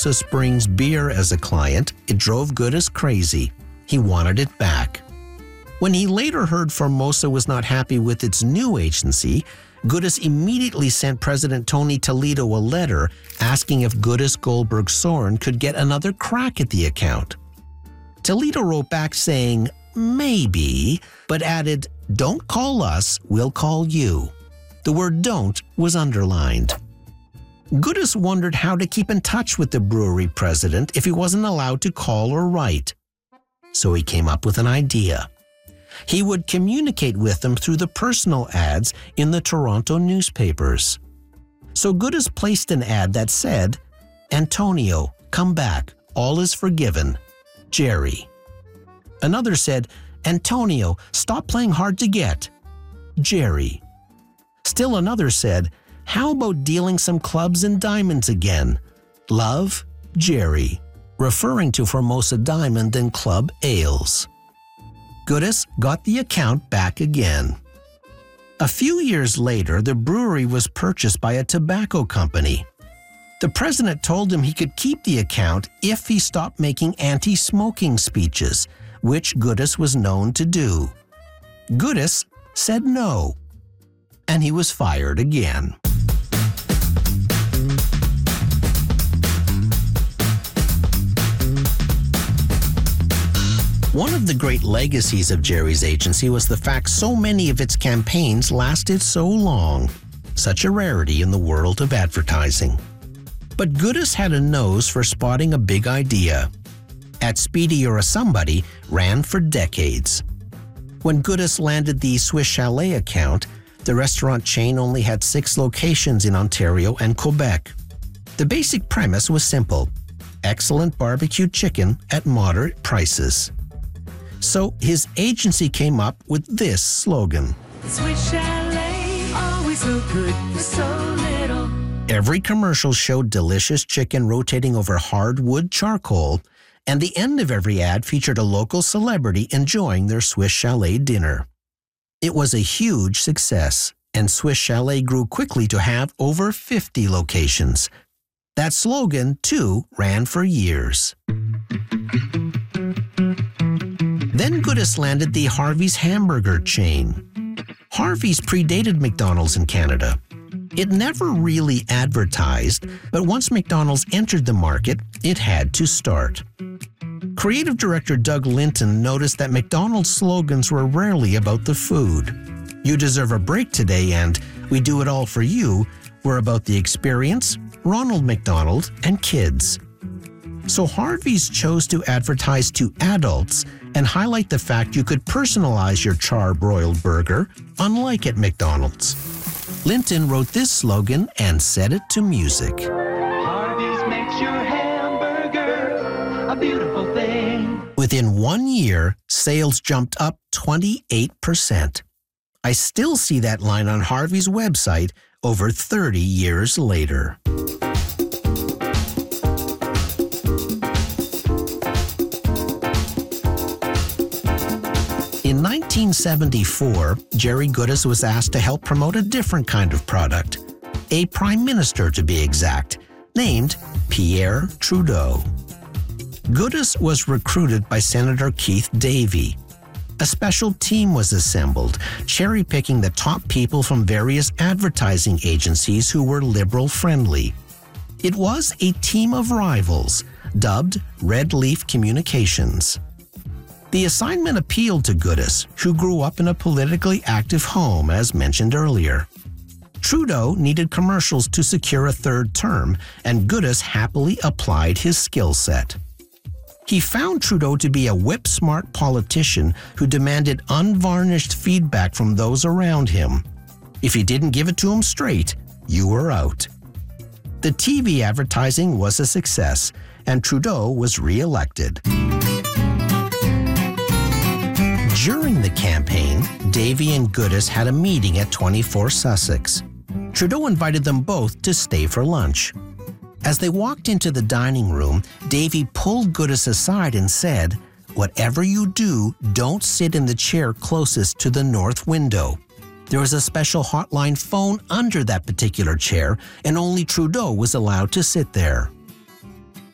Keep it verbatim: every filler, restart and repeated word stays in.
Formosa Springs beer as a client, it drove Goodis crazy. He wanted it back. When he later heard Formosa was not happy with its new agency, Goodis immediately sent President Tony Toledo a letter asking if Goodis Goldberg Soren could get another crack at the account. Toledo wrote back saying, maybe, but added, don't call us, we'll call you. The word don't was underlined. Goodis wondered how to keep in touch with the brewery president if he wasn't allowed to call or write. So he came up with an idea. He would communicate with them through the personal ads in the Toronto newspapers. So Goodis placed an ad that said, Antonio, come back, all is forgiven. Jerry. Another said, Antonio, stop playing hard to get. Jerry. Still another said, how about dealing some clubs and diamonds again? Love, Jerry, referring to Formosa Diamond and Club Ales. Goodis got the account back again. A few years later, the brewery was purchased by a tobacco company. The president told him he could keep the account if he stopped making anti-smoking speeches, which Goodis was known to do. Goodis said no, and he was fired again. One of the great legacies of Jerry's agency was the fact so many of its campaigns lasted so long, such a rarity in the world of advertising. But Goodis had a nose for spotting a big idea. At Speedy You're a Somebody ran for decades. When Goodis landed the Swiss Chalet account, the restaurant chain only had six locations in Ontario and Quebec. The basic premise was simple: excellent barbecued chicken at moderate prices. So his agency came up with this slogan. Swiss Chalet, always so good for so little. Every commercial showed delicious chicken rotating over hardwood charcoal, and the end of every ad featured a local celebrity enjoying their Swiss Chalet dinner. It was a huge success, and Swiss Chalet grew quickly to have over fifty locations. That slogan, too, ran for years. Then Goodis landed the Harvey's hamburger chain. Harvey's predated McDonald's in Canada. It never really advertised, but once McDonald's entered the market, it had to start. Creative director Doug Linton noticed that McDonald's slogans were rarely about the food. You deserve a break today and we do it all for you were about the experience, Ronald McDonald, and kids. So Harvey's chose to advertise to adults and highlight the fact you could personalize your char-broiled burger, unlike at McDonald's. Linton wrote this slogan and set it to music. Harvey's makes your hamburger a beautiful thing. Within one year, sales jumped up twenty-eight percent. I still see that line on Harvey's website over thirty years later. In nineteen seventy-four, Jerry Goodis was asked to help promote a different kind of product, a prime minister to be exact, named Pierre Trudeau. Goodis was recruited by Senator Keith Davey. A special team was assembled, cherry-picking the top people from various advertising agencies who were liberal-friendly. It was a team of rivals, dubbed Red Leaf Communications. The assignment appealed to Goodis, who grew up in a politically active home, as mentioned earlier. Trudeau needed commercials to secure a third term, and Goodis happily applied his skill set. He found Trudeau to be a whip-smart politician who demanded unvarnished feedback from those around him. If you didn't give it to him straight, you were out. The T V advertising was a success, and Trudeau was re-elected. During the campaign, Davey and Goodis had a meeting at twenty-four Sussex. Trudeau invited them both to stay for lunch. As they walked into the dining room, Davey pulled Goodis aside and said, "Whatever you do, don't sit in the chair closest to the north window. There was a special hotline phone under that particular chair, and only Trudeau was allowed to sit there."